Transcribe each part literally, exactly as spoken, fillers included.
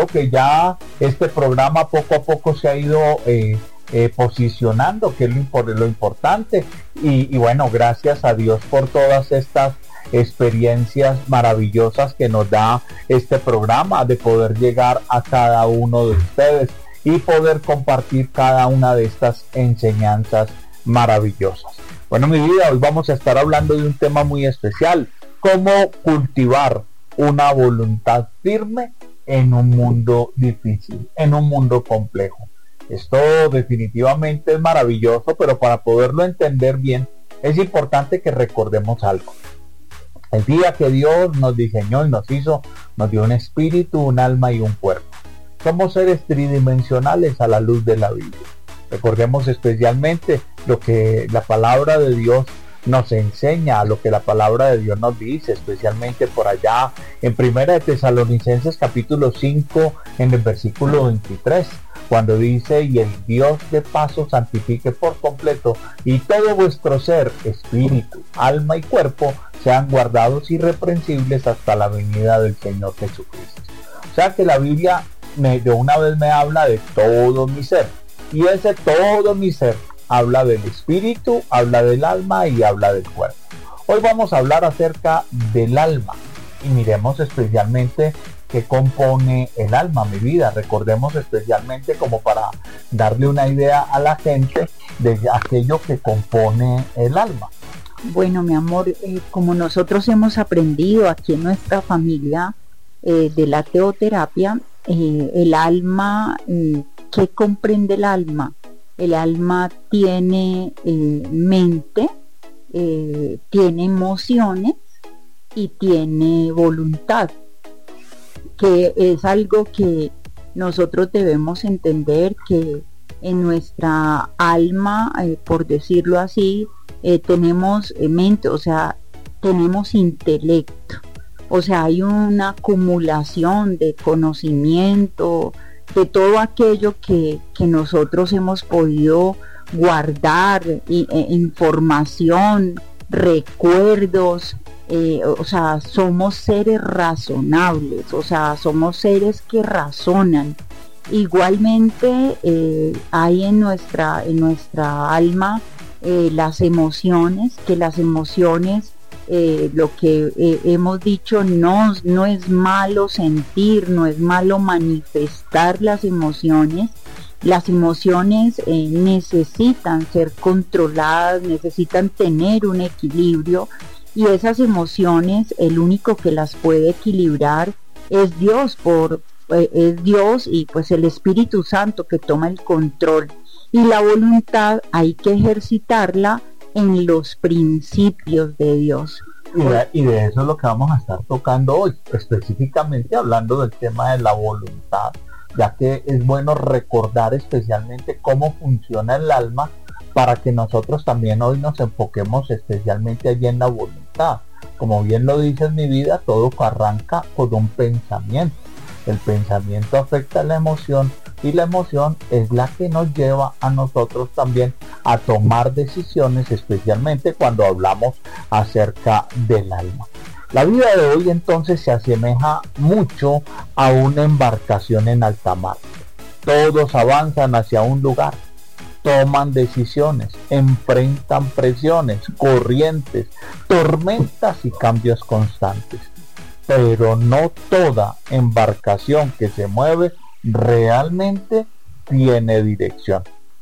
creo que ya este programa poco a poco se ha ido eh, eh, posicionando, que es lo, impor- lo importante, y, y bueno, gracias a Dios por todas estas experiencias maravillosas que nos da este programa, de poder llegar a cada uno de ustedes y poder compartir cada una de estas enseñanzas maravillosas. Bueno, mi vida, hoy vamos a estar hablando de un tema muy especial: cómo cultivar una voluntad firme en un mundo difícil, en un mundo complejo. Esto definitivamente es maravilloso, pero para poderlo entender bien es importante que recordemos algo. El día que Dios nos diseñó y nos hizo, nos dio un espíritu, un alma y un cuerpo. Somos seres tridimensionales a la luz de la Biblia. Recordemos especialmente lo que la palabra de Dios nos enseña, lo que la palabra de Dios nos dice, especialmente por allá en Primera de Tesalonicenses capítulo cinco, en el versículo veintitrés, cuando dice: y el Dios de paz os santifique por completo, y todo vuestro ser, espíritu, alma y cuerpo sean guardados irreprensibles hasta la venida del Señor Jesucristo. O sea que la Biblia me, de una vez me habla de todo mi ser, y ese todo mi ser habla del espíritu, habla del alma y habla del cuerpo. Hoy vamos a hablar acerca del alma y miremos especialmente qué compone el alma, mi vida. Recordemos especialmente, como para darle una idea a la gente de aquello que compone el alma. Bueno, mi amor, eh, como nosotros hemos aprendido aquí en nuestra familia eh, de la teoterapia, eh, el alma, eh, ¿qué comprende el alma? El alma tiene eh, mente, eh, tiene emociones y tiene voluntad, que es algo que nosotros debemos entender, que en nuestra alma, eh, por decirlo así, eh, tenemos eh, mente, o sea, tenemos intelecto, o sea, hay una acumulación de conocimiento, de todo aquello que, que nosotros hemos podido guardar, y, e, información, recuerdos, eh, o sea, somos seres razonables, o sea, somos seres que razonan. Igualmente eh, hay en nuestra, en nuestra alma eh, las emociones, que las emociones, Eh, lo que eh, hemos dicho, no, no es malo sentir, no es malo manifestar las emociones. Las emociones eh, necesitan ser controladas, necesitan tener un equilibrio, y esas emociones, el único que las puede equilibrar es Dios, por, eh, es Dios y pues el Espíritu Santo, que toma el control. Y la voluntad hay que ejercitarla en los principios de Dios. Y de, y de eso es lo que vamos a estar tocando hoy, específicamente hablando del tema de la voluntad, ya que es bueno recordar especialmente cómo funciona el alma, para que nosotros también hoy nos enfoquemos especialmente allí en la voluntad. Como bien lo dice en mi vida, todo arranca con un pensamiento. El pensamiento afecta a la emoción, y la emoción es la que nos lleva a nosotros también a tomar decisiones, especialmente cuando hablamos acerca del alma. La vida de hoy entonces se asemeja mucho a una embarcación en alta mar. Todos avanzan hacia un lugar, toman decisiones, enfrentan presiones, corrientes, tormentas y cambios constantes. Pero no toda embarcación que se mueve realmente tiene dirección.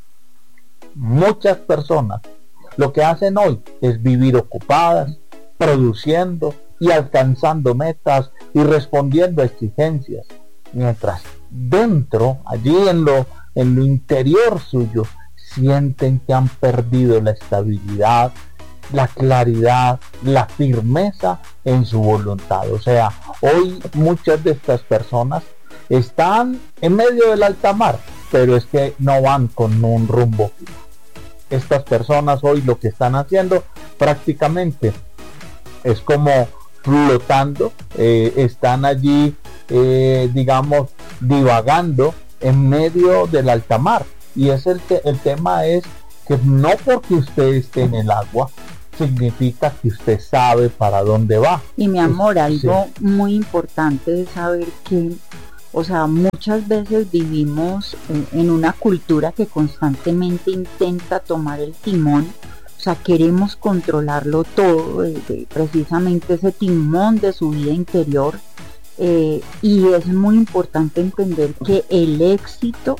Muchas personas lo que hacen hoy es vivir ocupadas, produciendo y alcanzando metas y respondiendo a exigencias, mientras dentro, allí en lo, en lo interior suyo, sienten que han perdido la estabilidad, la claridad, la firmeza en su voluntad. O sea, hoy muchas de estas personas están en medio del alta mar, pero es que no van con un rumbo fijo. Estas personas hoy lo que están haciendo prácticamente es como flotando, eh, están allí, eh, digamos, divagando en medio del alta mar. Y es el, te- el tema es que no porque usted esté en el agua significa que usted sabe para dónde va. Y mi amor, algo Sí. muy importante es saber que O sea, muchas veces vivimos en, en una cultura que constantemente intenta tomar el timón. O sea, queremos controlarlo todo, eh, de, precisamente ese timón de su vida interior. Eh, y es muy importante entender que el éxito,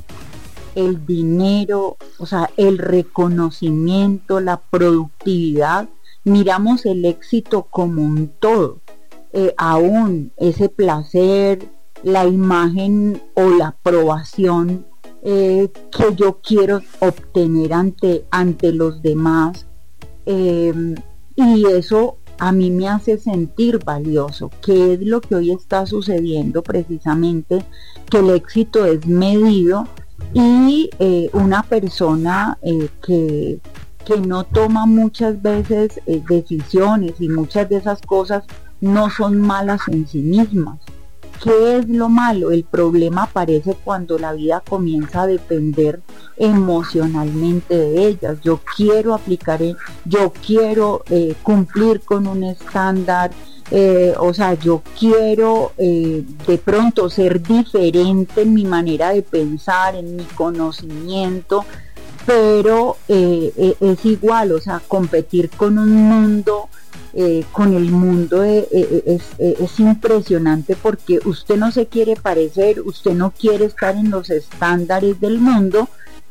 el dinero, o sea, el reconocimiento, la productividad, miramos el éxito como un todo. Eh, aún ese placer, la imagen o la aprobación eh, que yo quiero obtener ante, ante los demás, eh, y eso a mí me hace sentir valioso, que es lo que hoy está sucediendo precisamente, que el éxito es medido y eh, una persona eh, que, que no toma muchas veces eh, decisiones, y muchas de esas cosas no son malas en sí mismas. ¿Qué es lo malo? El problema aparece cuando la vida comienza a depender emocionalmente de ellas. Yo quiero aplicar, yo quiero eh, cumplir con un estándar, eh, o sea, yo quiero eh, de pronto ser diferente en mi manera de pensar, en mi conocimiento, pero eh, es igual, o sea, competir con un mundo. Eh, con el mundo eh, eh, es, eh, es impresionante, porque usted no se quiere parecer, usted no quiere estar en los estándares del mundo,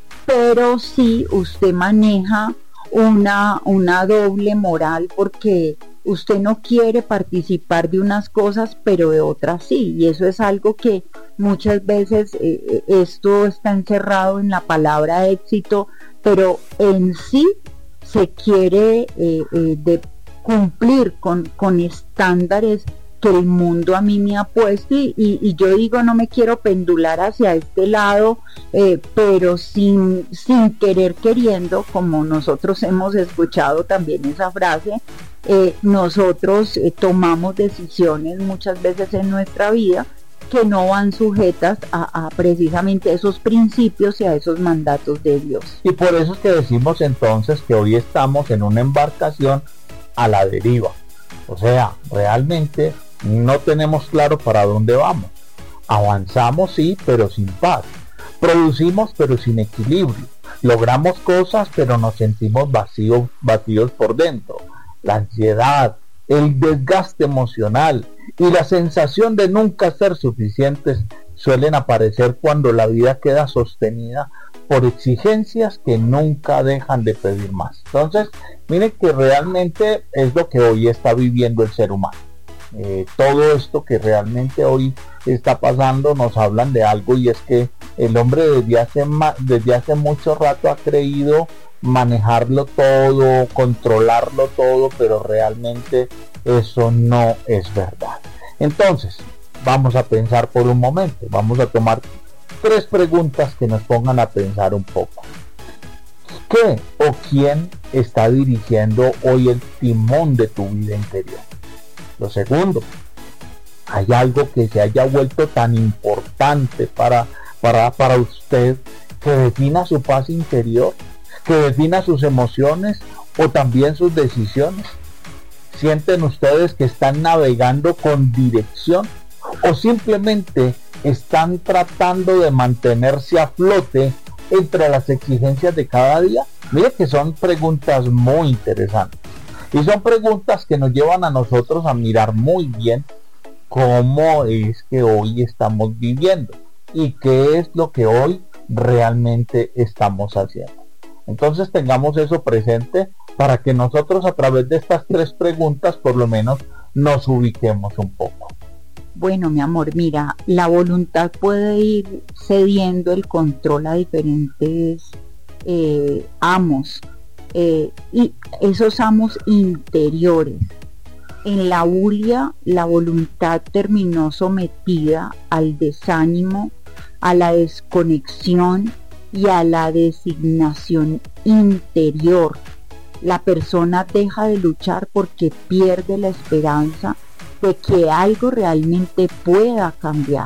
pero sí usted maneja una, una doble moral, porque usted no quiere participar de unas cosas pero de otras sí, y eso es algo que muchas veces eh, esto está encerrado en la palabra éxito, pero en sí se quiere eh, eh, de cumplir con, con estándares que el mundo a mí me ha puesto, y, y yo digo, no me quiero pendular hacia este lado, eh, pero sin, sin querer queriendo, como nosotros hemos escuchado también esa frase, eh, nosotros eh, tomamos decisiones muchas veces en nuestra vida que no van sujetas a, a precisamente esos principios y a esos mandatos de Dios. Y por eso es que decimos entonces que hoy estamos en una embarcación a la deriva. O sea, realmente no tenemos claro para dónde vamos. Avanzamos sí, pero sin paz. Producimos pero sin equilibrio. Logramos cosas pero nos sentimos vacíos, vacíos por dentro. La ansiedad, el desgaste emocional y la sensación de nunca ser suficientes suelen aparecer cuando la vida queda sostenida por exigencias que nunca dejan de pedir más. Entonces, miren que realmente es lo que hoy está viviendo el ser humano. Eh, todo esto que realmente hoy está pasando nos hablan de algo, y es que el hombre desde hace, desde hace mucho rato ha creído manejarlo todo, controlarlo todo, pero realmente eso no es verdad. Entonces, vamos a pensar por un momento, vamos a tomar tres preguntas que nos pongan a pensar un poco. ¿Qué o quién está dirigiendo hoy el timón de tu vida interior? Lo segundo, ¿hay algo que se haya vuelto tan importante para, para, para usted, que defina su paz interior, que defina sus emociones o también sus decisiones? ¿Sienten ustedes que están navegando con dirección o simplemente están tratando de mantenerse a flote entre las exigencias de cada día? Mire que son preguntas muy interesantes, y son preguntas que nos llevan a nosotros a mirar muy bien cómo es que hoy estamos viviendo y qué es lo que hoy realmente estamos haciendo. Entonces tengamos eso presente para que nosotros, a través de estas tres preguntas, por lo menos nos ubiquemos un poco. Bueno, mi amor, mira, la voluntad puede ir cediendo el control a diferentes eh, amos, eh, y esos amos interiores. En la bulia, la voluntad terminó sometida al desánimo, a la desconexión y a la designación interior. La persona deja de luchar porque pierde la esperanza de que algo realmente pueda cambiar.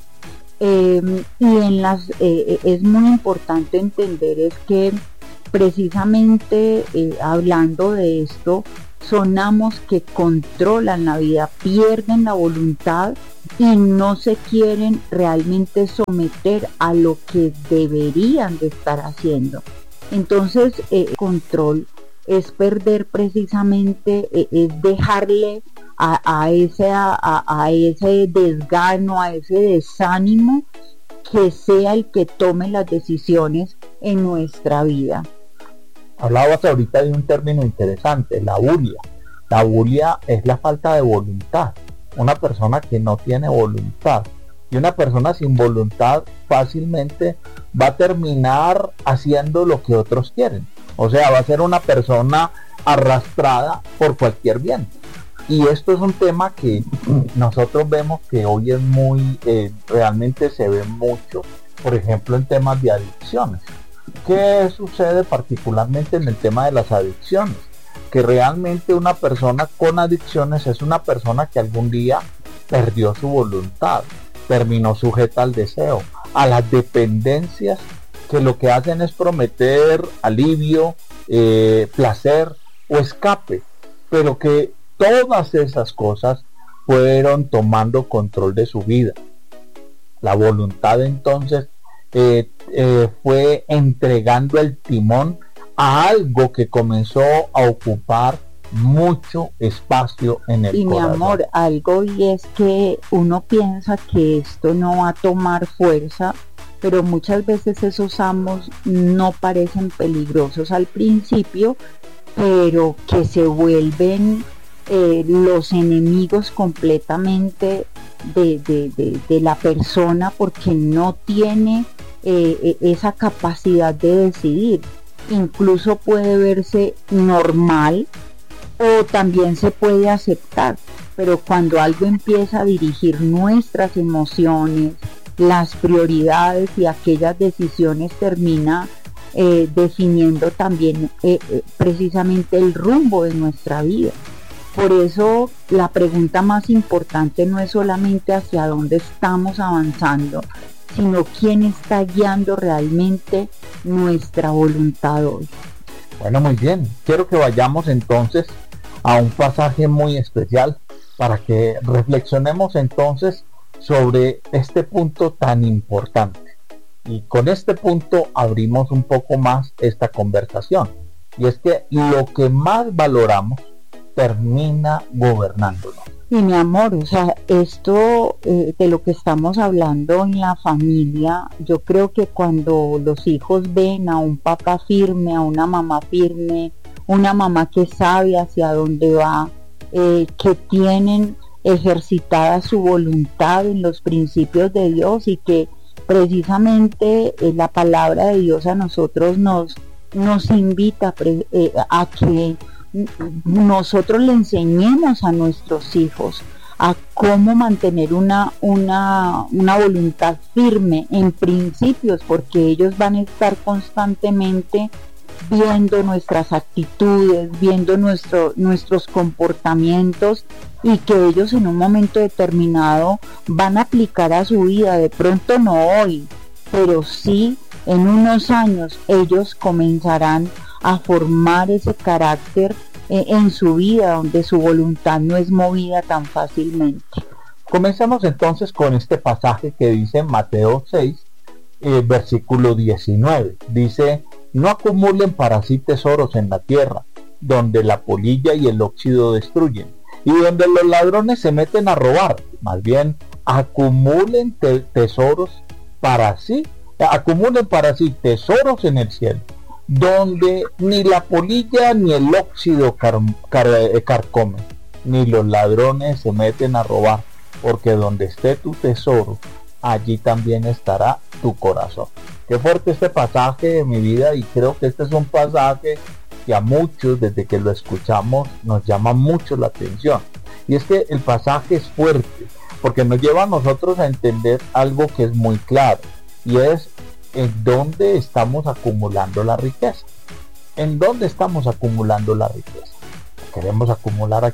Eh, y en las eh, es muy importante entender es que precisamente eh, hablando de esto, son amos que controlan la vida, pierden la voluntad y no se quieren realmente someter a lo que deberían de estar haciendo. Entonces, eh, control es perder precisamente, eh, es dejarle a, a, ese, a, a ese desgano, a ese desánimo, que sea el que tome las decisiones en nuestra vida. Hablabas ahorita de un término interesante, la bulia. La bulia es la falta de voluntad. Una persona que no tiene voluntad. Y una persona sin voluntad fácilmente va a terminar haciendo lo que otros quieren. O sea, va a ser una persona arrastrada por cualquier viento. Y esto es un tema que nosotros vemos que hoy es muy, eh, realmente se ve mucho, por ejemplo, en temas de adicciones. ¿Qué sucede particularmente en el tema de las adicciones? Que realmente una persona con adicciones es una persona que algún día perdió su voluntad, terminó sujeta al deseo, a las dependencias que lo que hacen es prometer alivio, eh, placer o escape, pero que todas esas cosas fueron tomando control de su vida. La voluntad entonces eh, eh, fue entregando el timón a algo que comenzó a ocupar mucho espacio en el y corazón. Mi amor, algo y es que uno piensa que esto no va a tomar fuerza, pero muchas veces esos amos no parecen peligrosos al principio, pero que se vuelven eh, los enemigos completamente de, de, de, de la persona, porque no tiene eh, esa capacidad de decidir. Incluso puede verse normal o también se puede aceptar, pero cuando algo empieza a dirigir nuestras emociones, las prioridades y aquellas decisiones, termina eh, definiendo también eh, eh, precisamente el rumbo de nuestra vida. Por eso la pregunta más importante no es solamente hacia dónde estamos avanzando, sino quién está guiando realmente nuestra voluntad hoy. Bueno, muy bien. Quiero que vayamos entonces a un pasaje muy especial para que reflexionemos entonces sobre este punto tan importante. Y con este punto abrimos un poco más esta conversación. Y es que lo que más valoramos termina gobernándonos. Y mi amor, o sea, esto eh, de lo que estamos hablando en la familia, yo creo que cuando los hijos ven a un papá firme, a una mamá firme, una mamá que sabe hacia dónde va, eh, que tienen ejercitada su voluntad en los principios de Dios, y que precisamente eh, la palabra de Dios a nosotros nos, nos invita pre, eh, a que nosotros le enseñemos a nuestros hijos a cómo mantener una, una, una voluntad firme en principios, porque ellos van a estar constantemente viendo nuestras actitudes, viendo nuestro, nuestros comportamientos, y que ellos en un momento determinado van a aplicar a su vida, de pronto no hoy, pero sí en unos años ellos comenzarán a formar ese carácter eh, en su vida, donde su voluntad no es movida tan fácilmente. Comencemos entonces con este pasaje que dice en Mateo seis, eh, versículo diecinueve. Dice: no acumulen para sí tesoros en la tierra, donde la polilla y el óxido destruyen, y donde los ladrones se meten a robar. Más bien, acumulen te- tesoros para sí, acumulen para sí tesoros en el cielo, donde ni la polilla ni el óxido car- car- carcomen, ni los ladrones se meten a robar, porque donde esté tu tesoro, allí también estará tu corazón. Qué fuerte este pasaje de mi vida, y creo que este es un pasaje que a muchos, desde que lo escuchamos, nos llama mucho la atención. Y es que el pasaje es fuerte, porque nos lleva a nosotros a entender algo que es muy claro, y es en dónde estamos acumulando la riqueza. ¿En dónde estamos acumulando la riqueza? ¿Queremos acumular